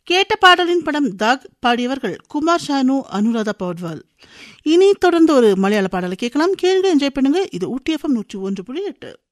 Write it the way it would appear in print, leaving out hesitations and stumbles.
கேட்ட பாடலின் படம் தாக், பாடியவர்கள் குமார் ஷானு, அனுராதா பௌட்வால். இனி தொடர்ந்து ஒரு மலையாள பாடலை கேட்கலாம். கேளுங்க, என்ஜாய் பண்ணுங்க. இது ஊட்டி FM 101.8.